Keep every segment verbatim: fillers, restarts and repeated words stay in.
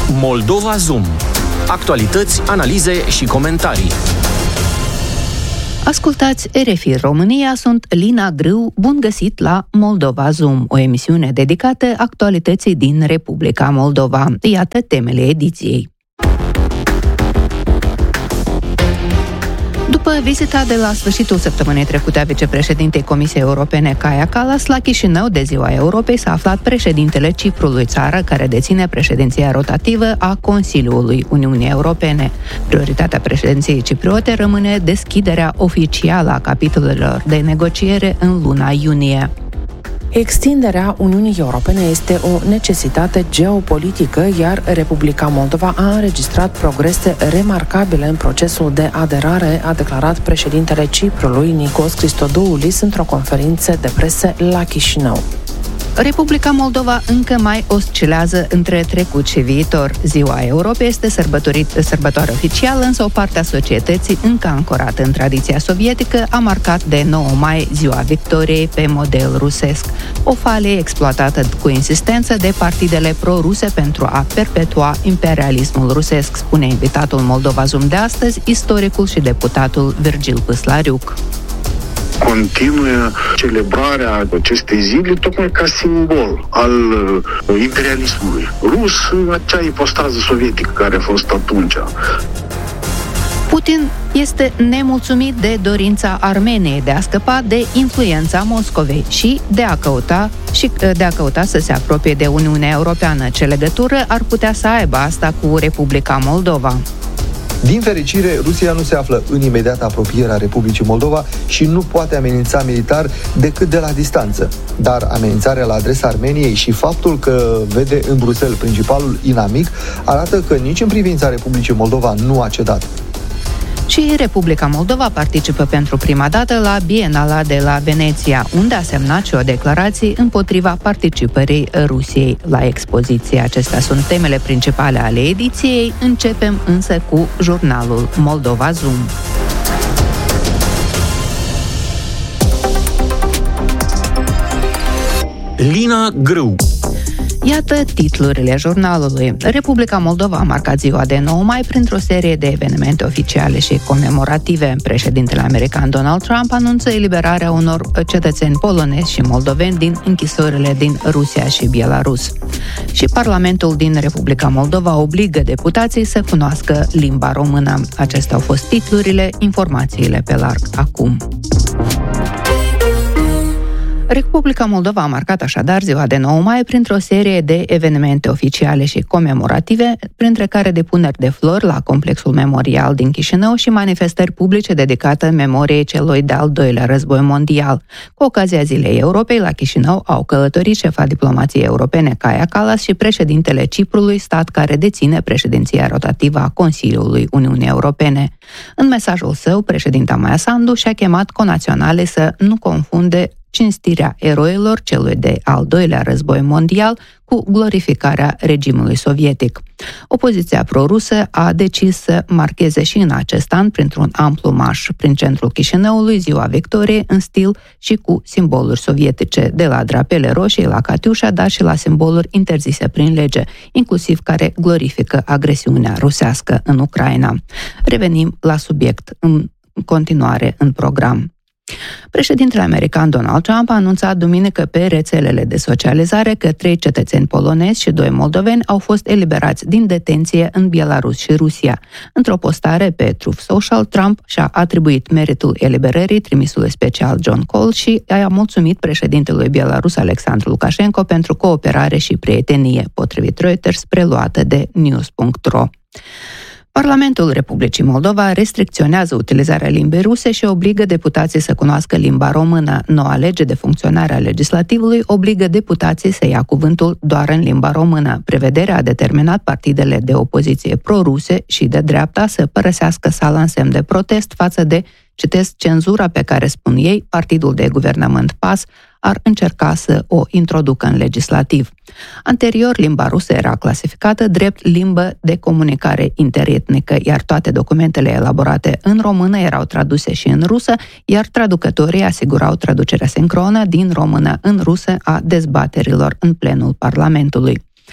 Moldova Zoom. Actualități, analize și comentarii. Ascultați R F I România, sunt Lina Grâu, bun găsit la Moldova Zoom, o emisiune dedicată actualității din Republica Moldova. Iată temele ediției. După vizita de la sfârșitul săptămânii trecute a vicepreședintei Comisiei Europene Kaja Kallas la Chișinău de Ziua Europei, s-a aflat președintele Ciprului, țară care deține președinția rotativă a Consiliului Uniunii Europene. Prioritatea președinției cipriote rămâne deschiderea oficială a capitolelor de negociere în luna iunie. Extinderea Uniunii Europene este o necesitate geopolitică, iar Republica Moldova a înregistrat progrese remarcabile în procesul de aderare, a declarat președintele Ciprului, Nikos Christodoulis, într-o conferință de presă la Chișinău. Republica Moldova încă mai oscilează între trecut și viitor. Ziua Europei este sărbătoare oficială, însă o parte a societății, încă ancorată în tradiția sovietică, a marcat de nouă mai Ziua Victoriei pe model rusesc. O falie exploatată cu insistență de partidele pro-ruse pentru a perpetua imperialismul rusesc, spune invitatul Moldova Zoom de astăzi, istoricul și deputatul Virgil Păslariuc. Continuă celebrarea acestei zile tocmai ca simbol al imperialismului rus, acea ipostază sovietică care a fost atunci. Putin este nemulțumit de dorința Armeniei de a scăpa de influența Moscovei și de a căuta și de a căuta să se apropie de Uniunea Europeană. Ce legătură ar putea să aibă asta cu Republica Moldova? Din fericire, Rusia nu se află în imediată apropiere a Republicii Moldova și nu poate amenința militar decât de la distanță. Dar amenințarea la adresa Armeniei și faptul că vede în Bruxelles principalul inamic arată că nici în privința Republicii Moldova nu a cedat. Și Republica Moldova participă pentru prima dată la Bienala de la Veneția, unde a semnat și o declarație împotriva participării Rusiei la expoziție. Acestea sunt temele principale ale ediției. Începem însă cu jurnalul Moldova Zoom. Lina Grâu. Iată titlurile jurnalului. Republica Moldova a marcat ziua de nouă mai printr-o serie de evenimente oficiale și comemorative. Președintele american Donald Trump anunță eliberarea unor cetățeni polonezi și moldoveni din închisorile din Rusia și Belarus. Și Parlamentul din Republica Moldova obligă deputații să cunoască limba română. Acestea au fost titlurile, informațiile pe larg acum. Republica Moldova a marcat așadar ziua de nouă mai printr-o serie de evenimente oficiale și comemorative, printre care depuneri de flori la complexul memorial din Chișinău și manifestări publice dedicate memoriei celui de-al doilea război mondial. Cu ocazia Zilei Europei, la Chișinău au călătorit șefa diplomației europene Kaja Kallas și președintele Ciprului, stat care deține președinția rotativă a Consiliului Uniunii Europene. În mesajul său, președinta Maia Sandu și-a chemat conaționale să nu confunde cinstirea eroilor celui de al doilea război mondial cu glorificarea regimului sovietic. Opoziția pro-rusă a decis să marcheze și în acest an, printr-un amplu marș prin centrul Chișinăului, Ziua Victoriei, în stil și cu simboluri sovietice, de la drapele roșii la catiușa, dar și la simboluri interzise prin lege, inclusiv care glorifică agresiunea rusească în Ucraina. Revenim la subiect în continuare în program. Președintele american Donald Trump a anunțat duminică pe rețelele de socializare că trei cetățeni polonezi și doi moldoveni au fost eliberați din detenție în Belarus și Rusia. Într-o postare pe Truth Social, Trump și-a atribuit meritul eliberării trimisului special John Cole și i-a mulțumit președintelui Belarus Alexandru Lukashenko pentru cooperare și prietenie, potrivit Reuters, preluată de news punct ro. Parlamentul Republicii Moldova restricționează utilizarea limbii ruse și obligă deputații să cunoască limba română. Noua lege de funcționare a legislativului obligă deputații să ia cuvântul doar în limba română. Prevederea a determinat partidele de opoziție pro-ruse și de dreapta să părăsească sala în semn de protest față de, citesc, cenzura pe care, spun ei, partidul de guvernământ P A S ar încerca să o introducă în legislativ. Anterior, limba rusă era clasificată drept limbă de comunicare interetnică, iar toate documentele elaborate în română erau traduse și în rusă, iar traducătorii asigurau traducerea sincronă din română în rusă a dezbaterilor în plenul Parlamentului.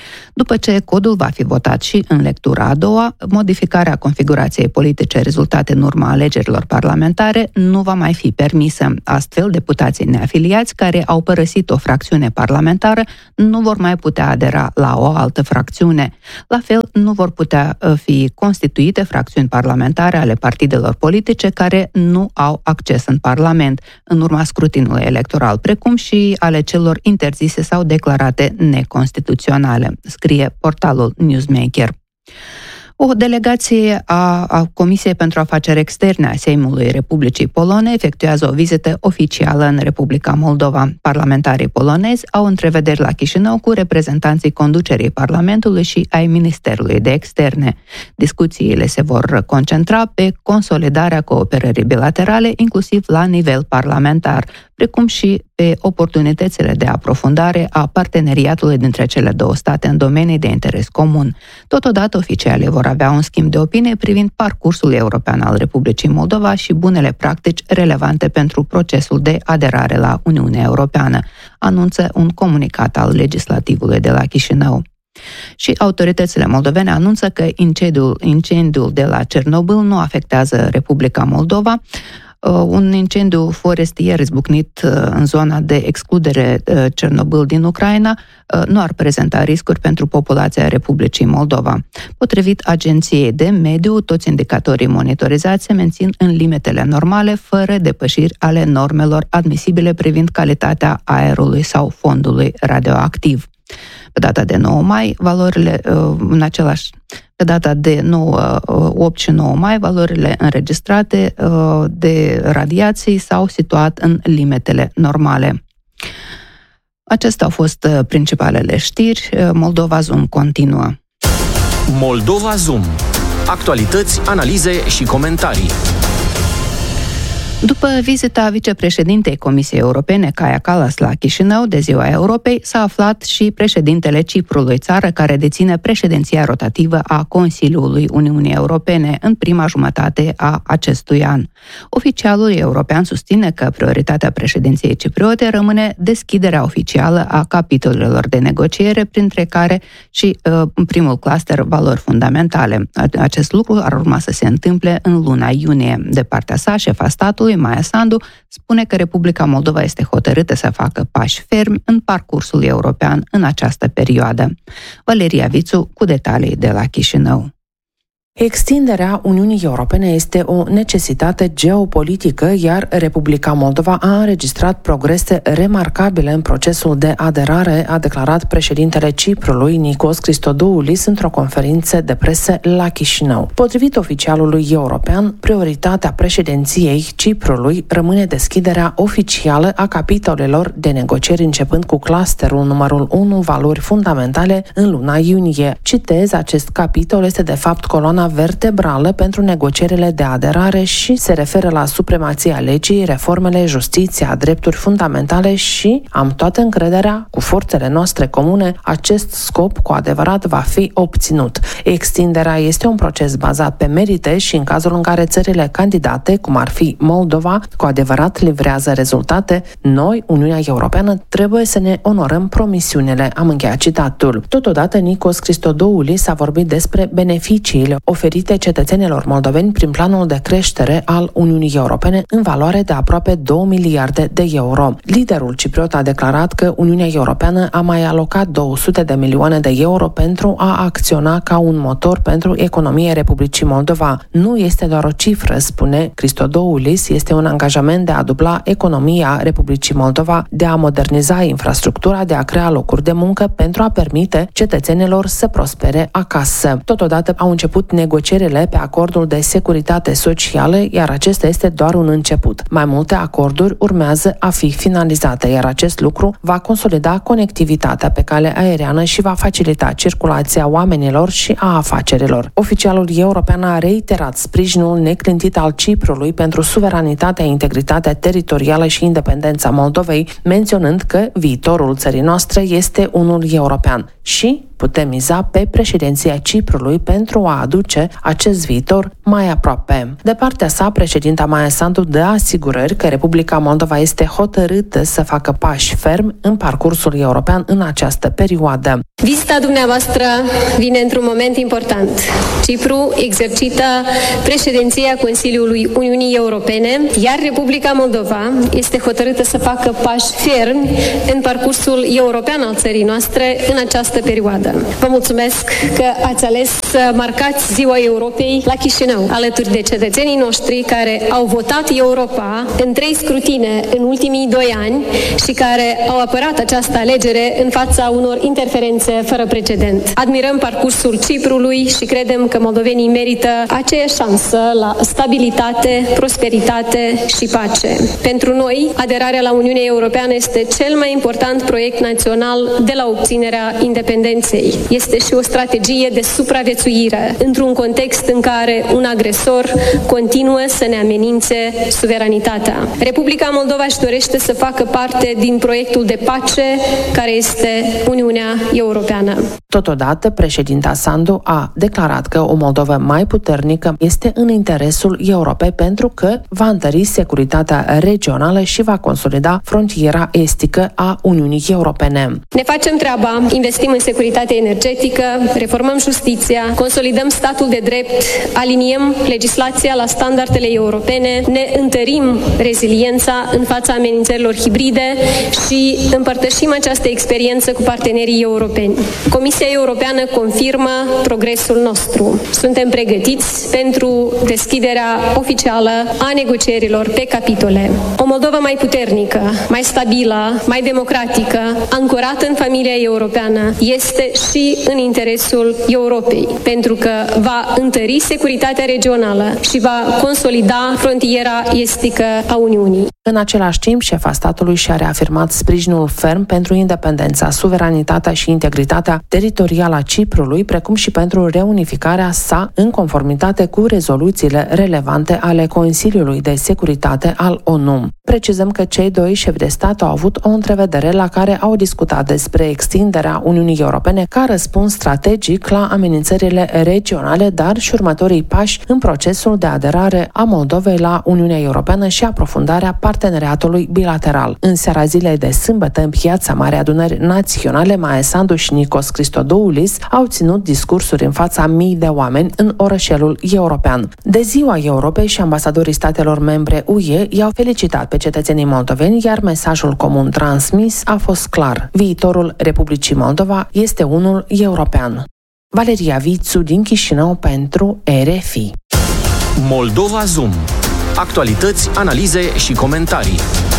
După ce codul va fi votat și în lectura a doua, modificarea configurației politice rezultate în urma alegerilor parlamentare nu va mai fi permisă. Astfel, deputații neafiliați care au părăsit o fracțiune parlamentară nu vor mai putea adera la o altă fracțiune. La fel, nu vor putea fi constituite fracțiuni parlamentare ale partidelor politice care nu au acces în Parlament în urma scrutinului electoral, precum și ale celor interzise sau declarate neconstituționale, scrie portalul Newsmaker. O delegație a, a Comisiei pentru Afaceri Externe a Seimului Republicii Polone efectuează o vizită oficială în Republica Moldova. Parlamentarii polonezi au întrevederi la Chișinău cu reprezentanții conducerii Parlamentului și ai Ministerului de Externe. Discuțiile se vor concentra pe consolidarea cooperării bilaterale, inclusiv la nivel parlamentar, precum și pe oportunitățile de aprofundare a parteneriatului dintre cele două state în domenii de interes comun. Totodată, oficialii vor avea un schimb de opinie privind parcursul european al Republicii Moldova și bunele practici relevante pentru procesul de aderare la Uniunea Europeană, anunță un comunicat al legislativului de la Chișinău. Și autoritățile moldovene anunță că incendiul, incendiul de la Cernobâl nu afectează Republica Moldova. Un incendiu forestier izbucnit în zona de excludere Cernobâl din Ucraina nu ar prezenta riscuri pentru populația Republicii Moldova. Potrivit Agenției de Mediu, toți indicatorii monitorizați se mențin în limitele normale, fără depășiri ale normelor admisibile privind calitatea aerului sau fondului radioactiv. Pe data de nouă mai, valorile în același Pe data de nouă, opt și nouă mai, valorile înregistrate de radiații s-au situat în limitele normale. Acestea au fost principalele știri. Moldova Zoom continuă. Moldova Zoom. Actualități, analize și comentarii. După vizita vicepreședintei Comisiei Europene, Kaja Kallas, la Chișinău de Ziua Europei, s-a aflat și președintele Ciprului, țară care deține președinția rotativă a Consiliului Uniunii Europene în prima jumătate a acestui an. Oficialul european susține că prioritatea președinției cipriote rămâne deschiderea oficială a capitolelor de negociere, printre care și uh, primul cluster valori fundamentale. Acest lucru ar urma să se întâmple în luna iunie. De partea sa, șefa statului, Maia Sandu, spune că Republica Moldova este hotărâtă să facă pași fermi în parcursul european în această perioadă. Valeria Vițu cu detalii de la Chișinău. Extinderea Uniunii Europene este o necesitate geopolitică, iar Republica Moldova a înregistrat progrese remarcabile în procesul de aderare, a declarat președintele Ciprului, Nikos Christodoulis, într-o conferință de presă la Chișinău. Potrivit oficialului european, prioritatea președinției Ciprului rămâne deschiderea oficială a capitolelor de negocieri, începând cu clusterul numărul unu, valori fundamentale, în luna iunie. Citez, acest capitol este de fapt coloana vertebrală pentru negocierile de aderare și se referă la supremația legii, reformele, justiția, drepturi fundamentale și, am toată încrederea, cu forțele noastre comune, acest scop cu adevărat va fi obținut. Extinderea este un proces bazat pe merite și în cazul în care țările candidate, cum ar fi Moldova, cu adevărat livrează rezultate, noi, Uniunea Europeană, trebuie să ne onorăm promisiunile, am încheiat citatul. Totodată, Nikos Christodoulis a vorbit despre beneficiile oferite cetățenilor moldoveni prin planul de creștere al Uniunii Europene în valoare de aproape două miliarde de euro. Liderul cipriot a declarat că Uniunea Europeană a mai alocat două sute de milioane de euro pentru a acționa ca un motor pentru economia Republicii Moldova. Nu este doar o cifră, spune Christodoulis, este un angajament de a dubla economia Republicii Moldova, de a moderniza infrastructura, de a crea locuri de muncă pentru a permite cetățenilor să prospere acasă. Totodată au început negocierile pe acordul de securitate socială, iar acesta este doar un început. Mai multe acorduri urmează a fi finalizate, iar acest lucru va consolida conectivitatea pe cale aeriană și va facilita circulația oamenilor și a afacerilor. Oficialul european a reiterat sprijinul neclintit al Ciprului pentru suveranitatea, integritatea teritorială și independența Moldovei, menționând că viitorul țării noastre este unul european și putem miza pe președinția Ciprului pentru a aduce acest viitor mai aproape. De partea sa, președinta Maia Sandu dă asigurări că Republica Moldova este hotărâtă să facă pași fermi în parcursul european în această perioadă. Vizita dumneavoastră vine într-un moment important. Cipru exercită președinția Consiliului Uniunii Europene, iar Republica Moldova este hotărâtă să facă pași fermi în parcursul european al țării noastre în această perioadă. Vă mulțumesc că ați ales să marcați Ziua Europei la Chișinău, alături de cetățenii noștri care au votat Europa în trei scrutine în ultimii doi ani și care au apărat această alegere în fața unor interferențe fără precedent. Admirăm parcursul Ciprului și credem că moldovenii merită aceeași șansă la stabilitate, prosperitate și pace. Pentru noi, aderarea la Uniunea Europeană este cel mai important proiect național de la obținerea independenței. Este și o strategie de supraviețuire într-un context în care un agresor continuă să ne amenințe suveranitatea. Republica Moldova își dorește să facă parte din proiectul de pace care este Uniunea Europeană. Totodată, președinta Sandu a declarat că o Moldovă mai puternică este în interesul Europei pentru că va întări securitatea regională și va consolida frontiera estică a Uniunii Europene. Ne facem treaba, investim în securitate energetică, reformăm justiția, consolidăm statul de drept, aliniem legislația la standardele europene, ne întărim reziliența în fața amenințărilor hibride și împărtășim această experiență cu partenerii europeni. Comisia Europeană confirmă progresul nostru. Suntem pregătiți pentru deschiderea oficială a negocierilor pe capitole. O Moldovă mai puternică, mai stabilă, mai democratică, ancorată în familia europeană, este și în interesul Europei, pentru că va întări securitatea regională și va consolida frontiera estică a Uniunii. În același timp, șefa statului și-a reafirmat sprijinul ferm pentru independența, suveranitatea și integritatea teritorială a Ciprului, precum și pentru reunificarea sa în conformitate cu rezoluțiile relevante ale Consiliului de Securitate al O N U. Precizăm că cei doi șefi de stat au avut o întrevedere la care au discutat despre extinderea Uniunii Europene ca răspuns strategic la amenințările regionale, dar și următorii pași în procesul de aderare a Moldovei la Uniunea Europeană și aprofundarea parteneriatului bilateral. În seara zilei de sâmbătă, în Piața Mare Adunări Naționale, Maia Sandu și Nicos Christodoulis au ținut discursuri în fața mii de oameni în orășelul european. De Ziua Europei și ambasadorii statelor membre U E i-au felicitat pe cetățenii moldoveni, iar mesajul comun transmis a fost clar. Viitorul Republicii Moldova este unul european. Valeria Vițu din Chișinău pentru R F I. Moldova Zoom. Actualități, analize și comentarii.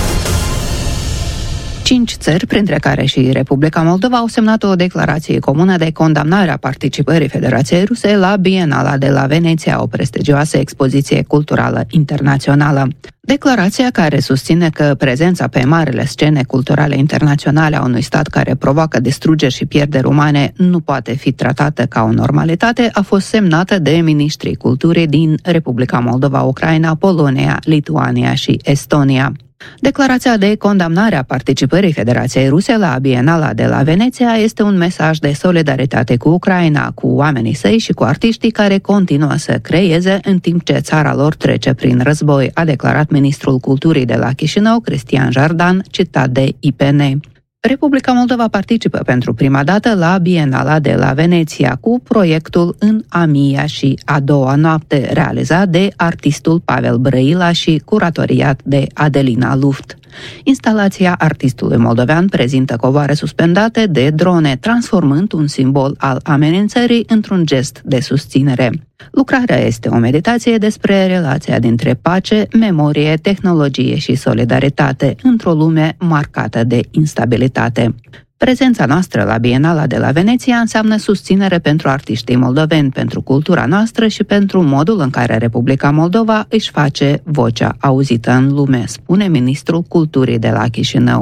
Cinci țări, printre care și Republica Moldova, au semnat o declarație comună de condamnare a participării Federației Ruse la Bienala de la Veneția, o prestigioasă expoziție culturală internațională. Declarația, care susține că prezența pe marele scene culturale internaționale a unui stat care provoacă distrugeri și pierderi umane nu poate fi tratată ca o normalitate, a fost semnată de miniștrii culturii din Republica Moldova, Ucraina, Polonia, Lituania și Estonia. Declarația de condamnare a participării Federației Ruse la Bienala de la Veneția este un mesaj de solidaritate cu Ucraina, cu oamenii săi și cu artiștii care continuă să creeze în timp ce țara lor trece prin război, a declarat ministrul culturii de la Chișinău, Cristian Jardan, citat de I P N. Republica Moldova participă pentru prima dată la Bienala de la Veneția cu proiectul În a mia și a doua noapte, realizat de artistul Pavel Brăila și curatoriat de Adelina Luft. Instalația artistului moldovean prezintă covoare suspendate de drone, transformând un simbol al amenințării într-un gest de susținere. Lucrarea este o meditație despre relația dintre pace, memorie, tehnologie și solidaritate într-o lume marcată de instabilitate. Prezența noastră la Bienala de la Veneția înseamnă susținere pentru artiștii moldoveni, pentru cultura noastră și pentru modul în care Republica Moldova își face vocea auzită în lume, spune ministrul culturii de la Chișinău.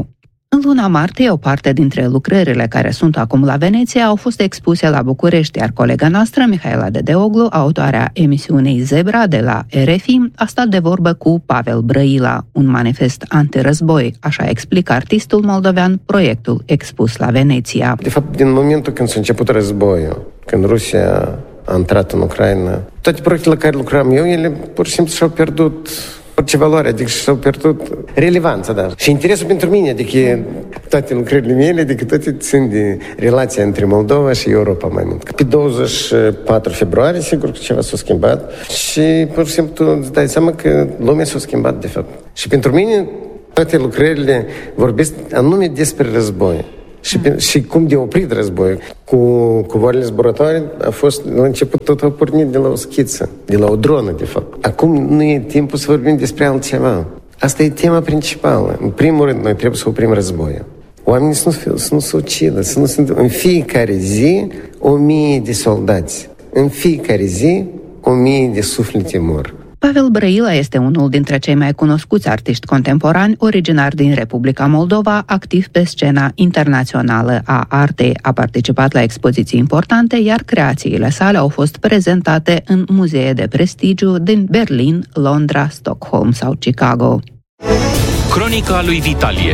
În luna martie, o parte dintre lucrările care sunt acum la Veneția au fost expuse la București, iar colega noastră, Mihaela Dedeoglu, autoarea emisiunii Zebra de la R F I, a stat de vorbă cu Pavel Brăila, un manifest antirăzboi, așa explică artistul moldovean proiectul expus la Veneția. De fapt, din momentul când s-a început războiul, când Rusia a intrat în Ucraina, toate proiectele la care lucram eu, ele pur și simplu și-au pierdut orice valoare, adică și-au pierdut relevanța, da. Și interesul pentru mine, adică toate lucrările mele, adică toate țin de relația între Moldova și Europa mai mult. Pe douăzeci și patru februarie, sigur că ceva s-a schimbat și pur și simplu îți dai seama că lumea s-a schimbat, de fapt. Și pentru mine toate lucrările vorbesc anume despre război. Și, pe, și cum de oprit războiul. Cu cuvoarele zburătoare a fost, la început tot a pornit de la o schiță, de la o dronă, de fapt. Acum nu e timpul să vorbim despre altceva. Asta e tema principală. În primul rând, noi trebuie să oprim războiul. Oamenii să nu, să nu se ucidă, să nu se... În fiecare zi, o mie de soldați. În fiecare zi, o mie de suflete mor. Pavel Brăila este unul dintre cei mai cunoscuți artiști contemporani, originar din Republica Moldova, activ pe scena internațională a artei. A participat la expoziții importante, iar creațiile sale au fost prezentate în muzee de prestigiu din Berlin, Londra, Stockholm sau Chicago. Cronica lui Vitalie.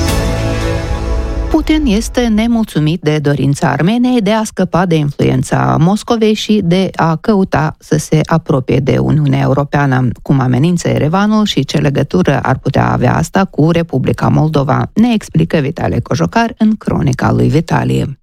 Putin este nemulțumit de dorința Armeniei de a scăpa de influența Moscovei și de a căuta să se apropie de Uniunea Europeană. Cum amenință Erevanul și ce legătură ar putea avea asta cu Republica Moldova, ne explică Vitalie Cojocar în Cronica lui Vitalie.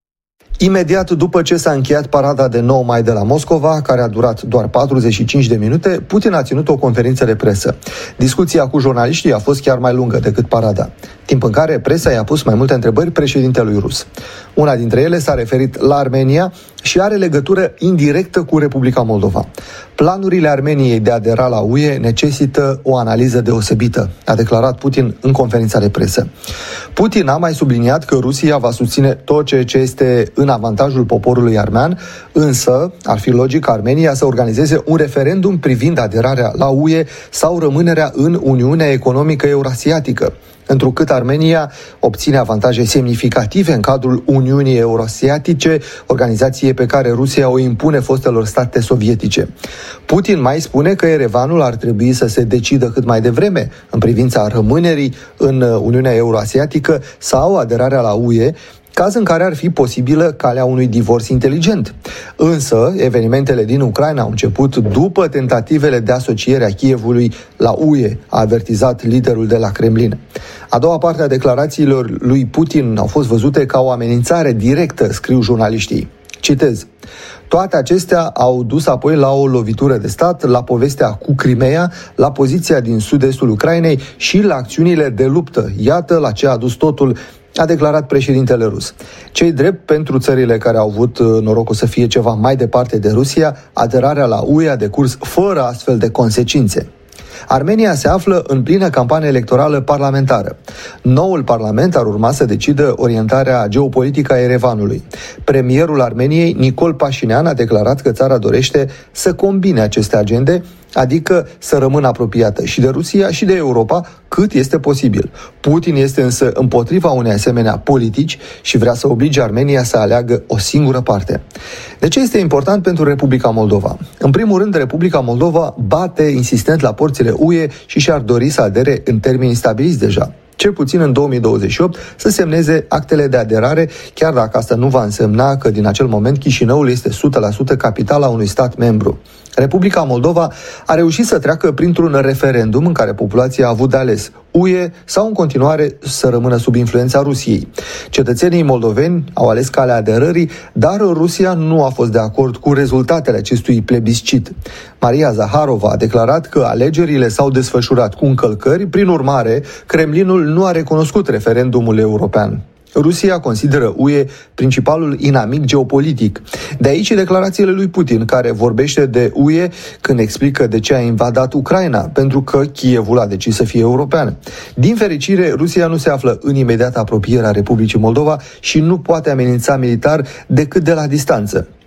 Imediat după ce s-a încheiat parada de nouă mai de la Moscova, care a durat doar patruzeci și cinci de minute, Putin a ținut o conferință de presă. Discuția cu jurnaliștii a fost chiar mai lungă decât parada, timp în care presa i-a pus mai multe întrebări președintelui rus. Una dintre ele s-a referit la Armenia și are legătură indirectă cu Republica Moldova. Planurile Armeniei de a adera la U E necesită o analiză deosebită, a declarat Putin în conferința de presă. Putin a mai subliniat că Rusia va susține tot ceea ce este în avantajul poporului armean, însă ar fi logic ca Armenia să organizeze un referendum privind aderarea la U E sau rămânerea în Uniunea Economică Eurasiatică, întrucât Armenia obține avantaje semnificative în cadrul Uniunii Eurasiatice, organizație pe care Rusia o impune fostelor state sovietice. Putin mai spune că Erevanul ar trebui să se decidă cât mai devreme în privința rămânerii în Uniunea Eurasiatică sau aderarea la U E, caz în care ar fi posibilă calea unui divorț inteligent. Însă, evenimentele din Ucraina au început după tentativele de asociere a Kievului la U E, a avertizat liderul de la Kremlin. A doua parte a declarațiilor lui Putin au fost văzute ca o amenințare directă, scriu jurnaliștii. Citez: toate acestea au dus apoi la o lovitură de stat, la povestea cu Crimea, la poziția din sud-estul Ucrainei și la acțiunile de luptă. Iată la ce a dus totul, a declarat președintele rus. Cei drept, pentru țările care au avut norocul să fie ceva mai departe de Rusia, aderarea la U E a decurs fără astfel de consecințe. Armenia se află în plină campanie electorală parlamentară. Noul parlament ar urma să decidă orientarea geopolitică a Erevanului. Premierul Armeniei, Nicol Pașinean, a declarat că țara dorește să combine aceste agende, adică să rămână apropiată și de Rusia și de Europa cât este posibil. Putin este însă împotriva unei asemenea politici și vrea să oblige Armenia să aleagă o singură parte. De ce este important pentru Republica Moldova? În primul rând, Republica Moldova bate insistent la porțile U E și și-ar dori să adere în termeni stabiliți deja, cel puțin în două mii douăzeci și opt, să semneze actele de aderare, chiar dacă asta nu va însemna că din acel moment Chișinăul este o sută la sută capitala unui stat membru. Republica Moldova a reușit să treacă printr-un referendum în care populația a avut de ales U E sau în continuare să rămână sub influența Rusiei. Cetățenii moldoveni au ales calea aderării, dar Rusia nu a fost de acord cu rezultatele acestui plebiscit. Maria Zaharova a declarat că alegerile s-au desfășurat cu încălcări, prin urmare, Kremlinul nu a recunoscut referendumul european. Rusia consideră U E principalul inamic geopolitic. De aici declarațiile lui Putin, care vorbește de U E când explică de ce a invadat Ucraina, pentru că Kievul a decis să fie european. Din fericire, Rusia nu se află în imediată apropiere a Republicii Moldova și nu poate amenința militar decât de la distanță.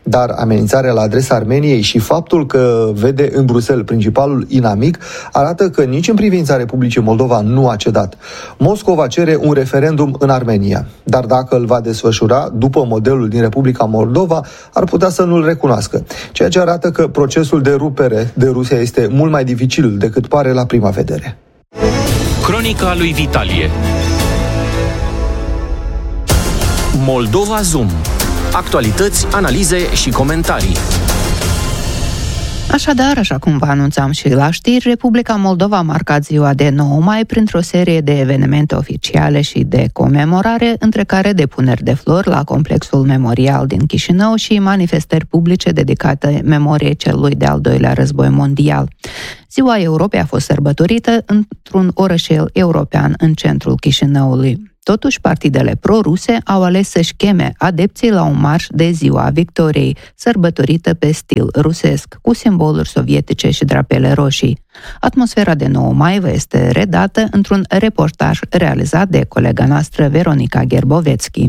Dar amenințarea la adresa Armeniei și faptul că vede în Bruxelles principalul inamic arată că nici în privința Republicii Moldova nu a cedat. Moscova cere un referendum în Armenia, dar dacă îl va desfășura după modelul din Republica Moldova, ar putea să nu-l recunoască, ceea ce arată că procesul de rupere de Rusia este mult mai dificil decât pare la prima vedere. Cronica lui Vitalie. Moldova Zoom. Actualități, analize și comentarii. Așadar, așa cum vă anunțam și la știri, Republica Moldova a marcat ziua de nouă mai printr-o serie de evenimente oficiale și de comemorare, între care depuneri de flori la complexul memorial din Chișinău și manifestări publice dedicate memoriei celui de-al doilea război mondial. Ziua Europei a fost sărbătorită într-un orășel european în centrul Chișinăului. Totuși, partidele pro-ruse au ales să-și cheme adepții la un marș de Ziua Victoriei, sărbătorită pe stil rusesc, cu simboluri sovietice și drapele roșii. Atmosfera de nouă mai vă este redată într-un reportaj realizat de colega noastră Veronica Gerbovețchi.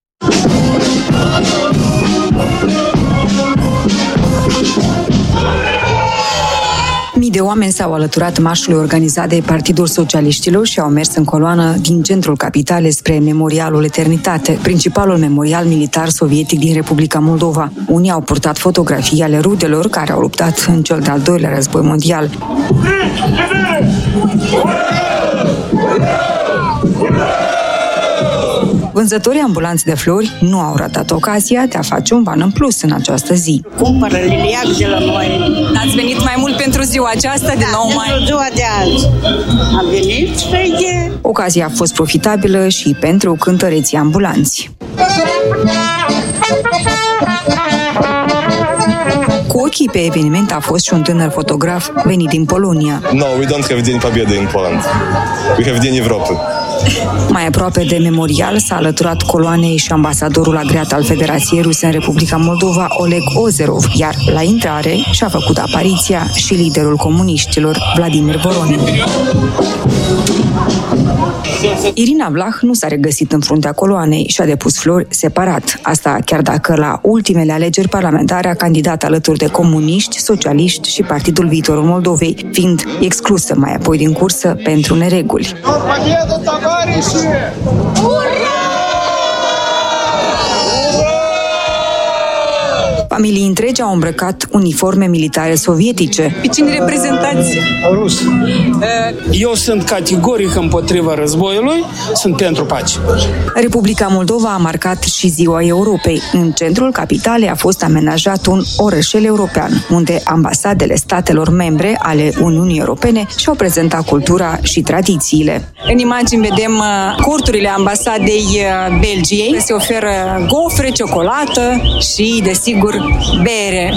Mii de oameni s-au alăturat marșului organizat de Partidul Socialiștilor și au mers în coloană din centrul capitalei spre Memorialul Eternitate, principalul memorial militar sovietic din Republica Moldova. Unii au purtat fotografii ale rudelor care au luptat în cel de-al doilea război mondial. Vânzătorii ambulanți de flori nu au ratat ocazia de a face un ban în plus în această zi. Cumpără liliac de la noi. Ați venit mai mult pentru ziua aceasta de nouă mai? Pentru ziua de azi. Am venit și de... Ocazia a fost profitabilă și pentru cântăreții ambulanți. Cu ochii pe eveniment a fost și un tânăr fotograf venit din Polonia. No, we don't have Dень Победы in Poland. We have Dень Европы. Mai aproape de memorial s-a alăturat coloanei și ambasadorul agreat al Federației Ruse în Republica Moldova, Oleg Ozerov, iar la intrare și-a făcut apariția și liderul comuniștilor, Vladimir Voronin. Irina Vlah nu s-a regăsit în fruntea coloanei și a depus flori separat. Asta chiar dacă la ultimele alegeri parlamentare a candidat alături de comuniști, socialiști și Partidul Viitorul Moldovei, fiind exclusă mai apoi din cursă pentru nereguli. Familii întregi au îmbrăcat uniforme militare sovietice. Pe cine reprezentați? Rus. Eu sunt categoric împotriva războiului, sunt pentru pace. Republica Moldova a marcat și Ziua Europei. În centrul capitalei a fost amenajat un orășel european, unde ambasadele statelor membre ale Uniunii Europene și-au prezentat cultura și tradițiile. În imagini vedem corturile ambasadei Belgiei. Se oferă gofre, ciocolată și, desigur, bere.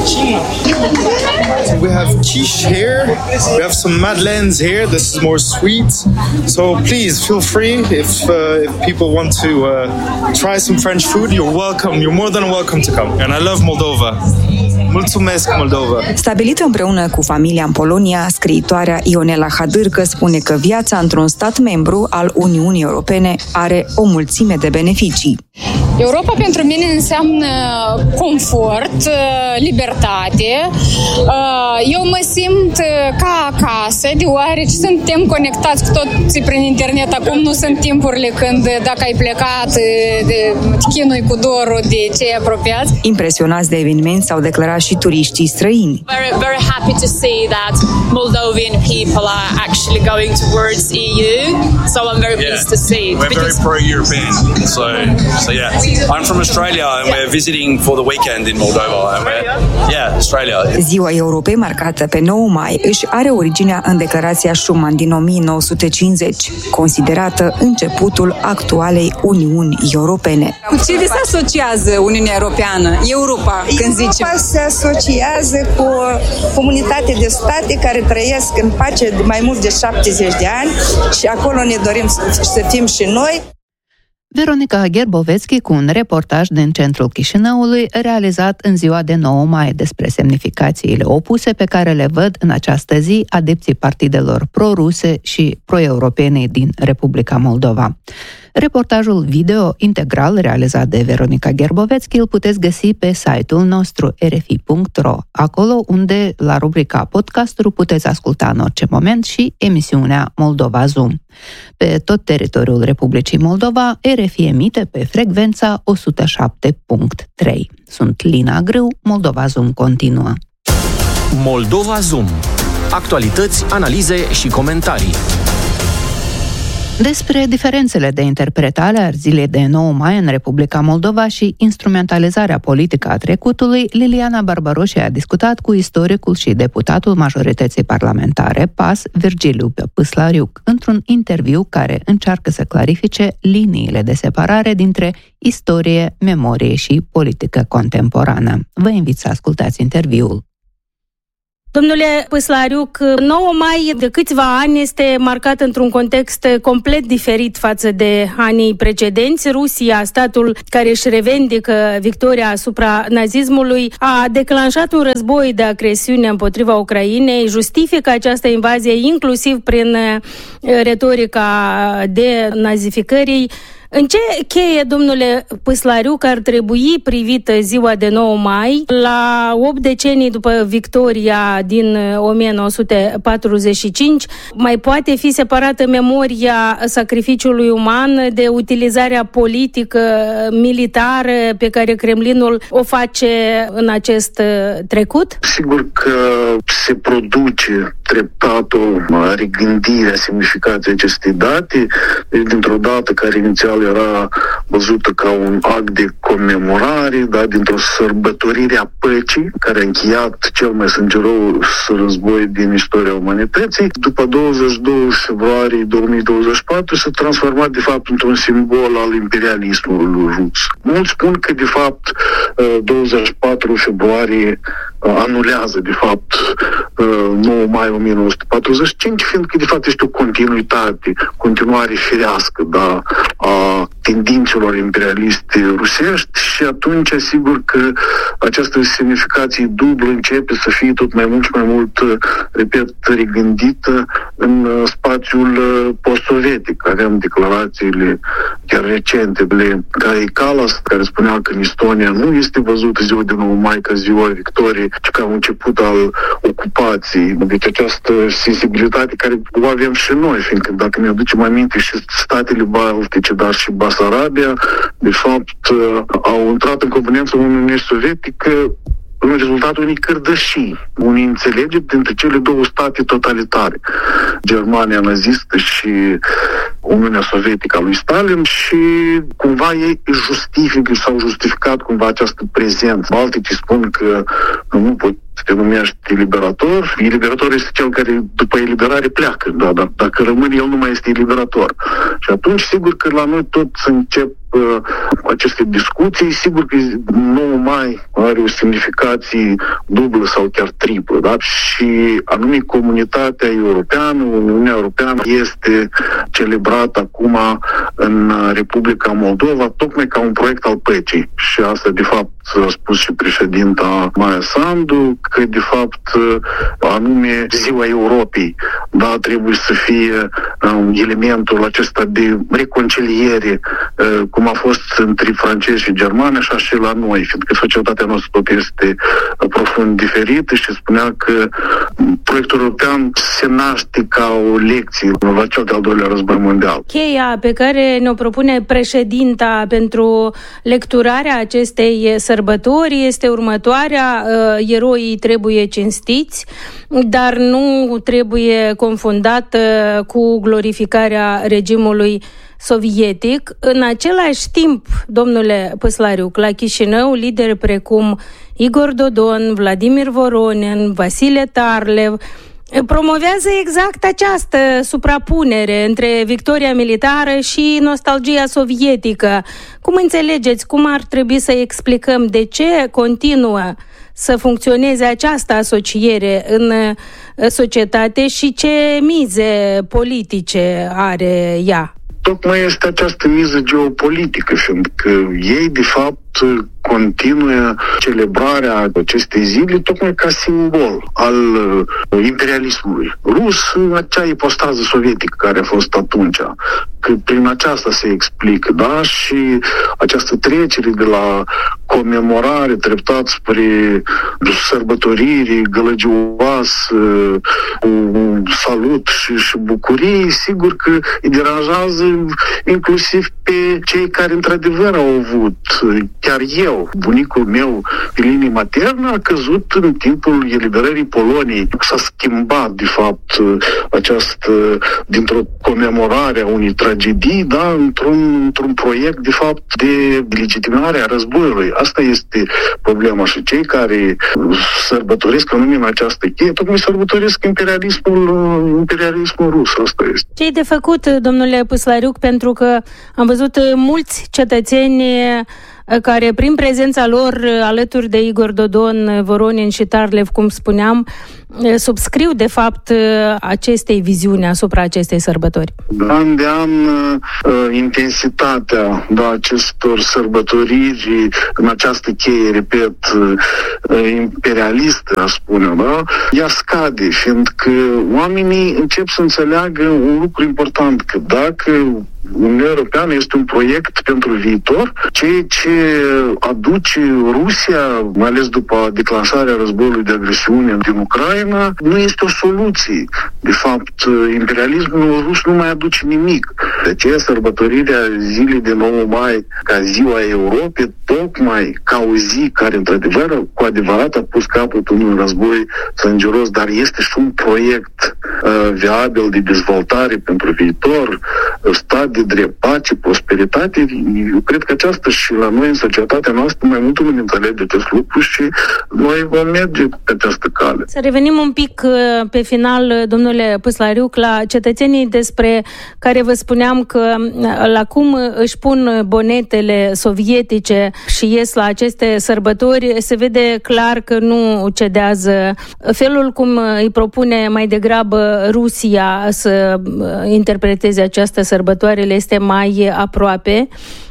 We have quiche here. We have some madeleines here. This is more sweet. So please feel free if, uh, if people want to uh, try some French food, you're welcome. You're more than welcome to come. And I love Moldova. Mulțumesc, Moldova! Stabilită împreună cu familia în Polonia, scriitoarea Ionela Hadârcă spune că viața într-un stat membru al Uniunii Europene are o mulțime de beneficii. Europa pentru mine înseamnă confort, libertate. Eu mă simt ca acasă, deoarece suntem conectați cu toții prin internet. Acum nu sunt timpurile când, dacă ai plecat, te chinui cu dorul de cei apropiați. Impresionați de eveniment s-au declarat și turiștii străini. Very, very happy to see that Moldovan people are actually going towards E U. So I'm very yeah. pleased to see it. We're very pro-European. So, so yeah. I'm from Australia and we're visiting for the weekend in Moldova. And we're, yeah, Australia. Ziua Europei, marcată pe nouă mai, își are originea în declarația Schuman din o mie nouă sute cincizeci, considerată începutul actualei Uniuni Europene. Cu ce vi se asociază Uniunea Europeană, Europa, când zice? Europa se asociază cu o comunitate de state care trăiesc în pace de mai mult de șaptezeci de ani și acolo ne dorim să fim și noi. Veronica Gerbovețchi cu un reportaj din centrul Chișinăului realizat în ziua de nouă mai despre semnificațiile opuse pe care le văd în această zi adepții partidelor pro-ruse și pro-europene din Republica Moldova. Reportajul video integral realizat de Veronica Gerbovețchi îl puteți găsi pe site-ul nostru r f i punct r o, acolo unde, la rubrica podcasturi, puteți asculta în orice moment și emisiunea Moldova Zoom. Pe tot teritoriul Republicii Moldova, R F I emite pe frecvența o sută șapte punct trei. Sunt Lina Grâu, Moldova Zoom continuă. Moldova Zoom. Actualități, analize și comentarii. Despre diferențele de interpretare a zilei de nouă mai în Republica Moldova și instrumentalizarea politică a trecutului, Liliana Barbaroșie a discutat cu istoricul și deputatul majorității parlamentare, P A S, Virgiliu Păslariuc, într-un interviu care încearcă să clarifice liniile de separare dintre istorie, memorie și politică contemporană. Vă invit să ascultați interviul. Domnule Păslariuc, nouă mai de câțiva ani este marcat într-un context complet diferit față de anii precedenți. Rusia, statul care își revendică victoria asupra nazismului, a declanșat un război de agresiune împotriva Ucrainei, justifică această invazie inclusiv prin retorica de nazificării. În ce cheie, domnule Păslariuc, ar trebui privită ziua de nouă mai, la opt decenii după victoria din o mie nouă sute patruzeci și cinci, mai poate fi separată memoria sacrificiului uman de utilizarea politică, militară pe care Kremlinul o face în acest trecut? Sigur că se produce treptat o regândire a semnificației acestei date, dintr-o dată care inițial era văzută ca un act de comemorare, da, dintr-o sărbătorire a păcii, care a încheiat cel mai sângeros război din istoria umanității. După douăzeci și doi februarie două mii douăzeci și patru s-a transformat de fapt într-un simbol al imperialismului rus. Mulți spun că de fapt douăzeci și patru februarie anulează de fapt nouă mai o mie nouă sute patruzeci și cinci, fiindcă de fapt este o continuitate, continuare firească, da, a tendințelor imperialiste rusești și atunci asigur că această semnificație dublă începe să fie tot mai mult și mai mult, repet, regândită în spațiul post-sovietic. Avem declarațiile chiar recente de Gai Kalas, care spunea că în Estonia nu este văzută ziua de nouă mai ca ziua victoriei, ci ca un început al ocupației. Deci această sensibilitate care o avem și noi, fiindcă dacă ne aducem aminte și statele baltice, dar și Basarabia, de fapt, au intrat în componența Uniunii Sovietică în rezultatul unei cărdășii, unei înțelegeri dintre cele două state totalitare, Germania nazistă și Uniunea Sovietică a lui Stalin, și cumva ei justifică sau justificat cumva această prezență. Balticii spun că nu pot să te numești eliberator. Eliberator este cel care după eliberare pleacă, da, dar dacă rămâne el nu mai este eliberator. Și atunci sigur că la noi tot să încep uh, aceste discuții, sigur că nouă mai are o semnificație dublă sau chiar triplă, da? Și anume comunitatea europeană, Uniunea Europeană este celebrată acum în Republica Moldova tocmai ca un proiect al păcii. Și asta de fapt a spus și președinta Maia Sandu, că de fapt anume ziua Europei, da, trebuie să fie um, elementul acesta de reconciliere, uh, cum a fost între francezi și germani, așa și la noi, fiindcă societatea noastră tot este uh, profund diferită și spunea că proiectul european se naște ca o lecție la cel de-al doilea război mondial. Cheia pe care ne-o propune președinta pentru lecturarea acestei sărbători este următoarea: uh, eroii trebuie cinstiți, dar nu trebuie confundată cu glorificarea regimului sovietic. În același timp, domnule Păslariuc, la Chișinău, lideri precum Igor Dodon, Vladimir Voronin, Vasile Tarlev promovează exact această suprapunere între victoria militară și nostalgia sovietică. Cum înțelegeți, cum ar trebui să explicăm de ce continuă să funcționeze această asociere în societate și ce mize politice are ea? Tocmai este această miză geopolitică, fiindcă ei, de fapt, continuă celebrarea acestei zile tocmai ca simbol al imperialismului rus, acea ipostază sovietică care a fost atunci. că prin aceasta se explică, da? Și această trecere de la comemorare treptat spre sărbătoriri gălăgioasă, cu salut și, și bucurie, sigur că îi deranjează inclusiv pe cei care într-adevăr au avut. Chiar eu, bunicul meu, pe linie maternă, a căzut în timpul eliberării Poloniei. S-a schimbat, de fapt, această, dintr-o comemorare a unei tragedii, da, într-un, într-un proiect, de fapt, de legitimare a războiului. Asta este problema și cei care sărbătoresc anume în această cheie, tocmai sărbătoresc imperialismul, imperialismul rus. Asta este. Ce-i de făcut, domnule Păslariuc, pentru că am văzut mulți cetățeni care, prin prezența lor alături de Igor Dodon, Voronin și Tarlev, cum spuneam, subscriu, de fapt, acestei viziuni asupra acestei sărbători. An de an, intensitatea da, acestor sărbătoriri în această cheie, repet, imperialistă, aș spune, da, ea scade, fiindcă oamenii încep să înțeleagă un lucru important, că dacă Uniunea Europeană este un proiect pentru viitor, ceea ce aduce Rusia, mai ales după declanșarea războiului de agresiune din Ucraina, nu este o soluție. De fapt, imperialismul rus nu mai aduce nimic. De aceea, sărbătorirea zilei de nouă mai ca ziua Europei, tocmai ca o zi care, într-adevăr, cu adevărat a pus capăt unui război sângeros, dar este și un proiect uh, viabil de dezvoltare pentru viitor, stat de drept, pace, prosperitate. Eu cred că aceasta și la noi în societatea noastră mai mult lume înțelege acest lucru și noi vom merge pe această cale. Să revenim un pic pe final, domnule Păslariuc, la cetățenii despre care vă spuneam că la cum își pun bonetele sovietice și ies la aceste sărbători, se vede clar că nu cedează. Felul cum îi propune mai degrabă Rusia să interpreteze această sărbătoare le este mai aproape.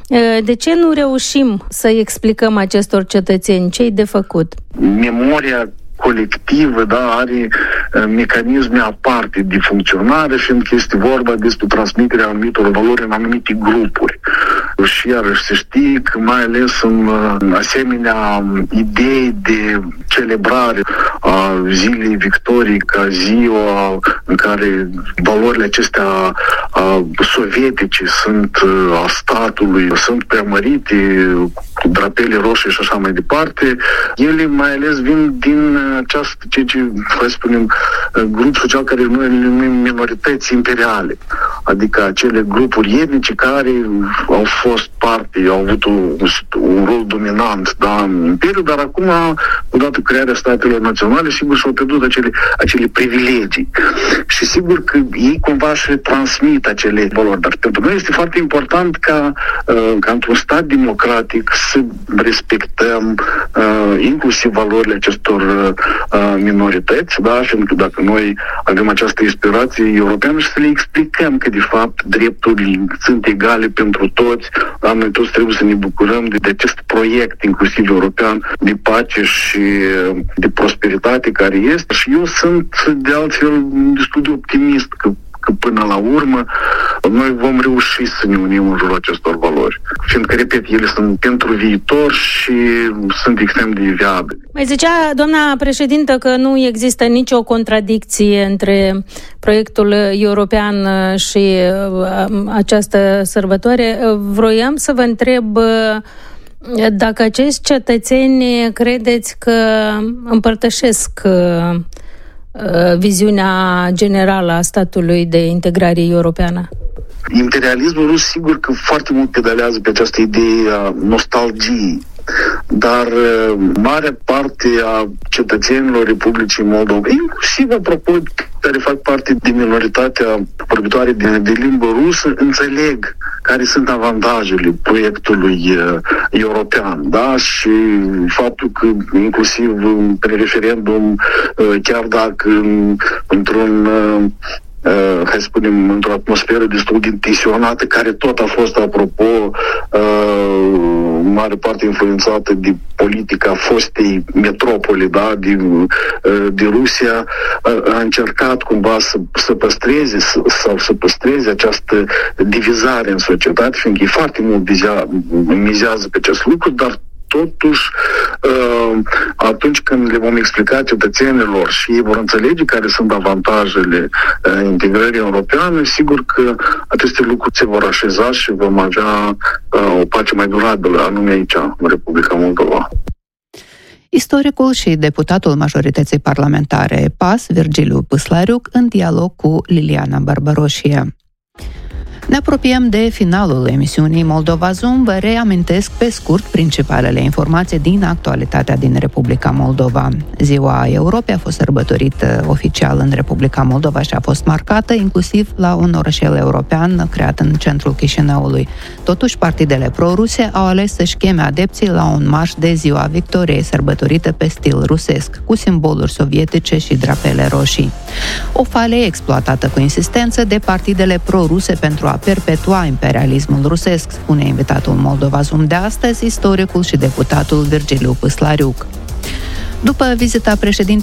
De ce nu reușim să-i explicăm acestor cetățeni ce-i de făcut? Memoria colectivă, da, are mecanisme aparte de funcționare, fiindcă este vorba despre transmiterea anumitor valori în anumite grupuri. Și iarăși se știe că mai ales în asemenea idei de celebrare a zilei victoriei ca ziua în care valorile acestea a, sovietice sunt a statului, sunt preamărite cu drapele roșii și așa mai departe, ele mai ales vin din această, ce, ce hai spunem, grup social care noi le numim minorități imperiale, adică acele grupuri etnice care au fost parte, au avut un, un rol dominant, da, în imperiu, dar acum, odată crearea statelor naționale, sigur și-au pierdut acele, acele privilegii. Și sigur că ei cumva își transmit acele valori, dar pentru noi este foarte important ca, ca într-un stat democratic să respectăm uh, inclusiv valorile acestor uh, minorități, da, fiindcă dacă noi avem această inspirație europeană și să le explicăm că de fapt drepturile sunt egale pentru toți, da, noi toți trebuie să ne bucurăm de, de acest proiect inclusiv european de pace și de prosperitate care este. Și eu sunt de altfel destul de optimist că că până la urmă noi vom reuși să ne unim în jurul acestor valori. Fiindcă, repet, ele sunt pentru viitor și sunt extrem de viabile. Mai zicea doamna președintă că nu există nicio contradicție între proiectul european și această sărbătoare. Vroiam să vă întreb dacă acești cetățeni credeți că împărtășesc viziunea generală a statului de integrare europeană? Imperialismul rus sigur că foarte mult pedalează pe această idee a nostalgiei, dar marea parte a cetățenilor Republicii Moldova, inclusiv apropo care fac parte din minoritatea vorbitoare de, de limbă rusă, înțeleg care sunt avantajele proiectului uh, european, da? Și faptul că inclusiv în referendum, uh, chiar dacă în, într-un uh, hai să spunem, într-o atmosferă destul de tensionată, care tot a fost, apropo, mare parte influențată de politica fostei metropoli, da, de, de Rusia, a încercat cumva să, să păstreze sau să păstreze această divizare în societate, fiindcă e foarte mult mizează pe acest lucru, dar totuși, atunci când le vom explica cetățenilor și ei vor înțelege care sunt avantajele integrării europeane, sigur că aceste lucruri se vor așeza și vom avea o pace mai durabilă, anume aici, în Republica Moldova. Istoricul și deputatul majorității parlamentare P A S, Virgiliu Păslariuc, în dialog cu Liliana Barbaroșie. Ne apropiem de finalul emisiunii Moldova Zoom. Vă reamintesc pe scurt principalele informații din actualitatea din Republica Moldova. Ziua Europei a fost sărbătorită oficial în Republica Moldova și a fost marcată inclusiv la un orășel european creat în centrul Chișinăului. Totuși, partidele pro-ruse au ales să-și cheme adepții la un marș de Ziua Victoriei, sărbătorită pe stil rusesc, cu simboluri sovietice și drapele roșii. O fale exploatată cu insistență de partidele pro-ruse pentru a perpetua imperialismul rusesc, spune invitatul Moldova Zoom de astăzi, istoricul și deputatul Virgiliu Păslariuc. După vizita președintelui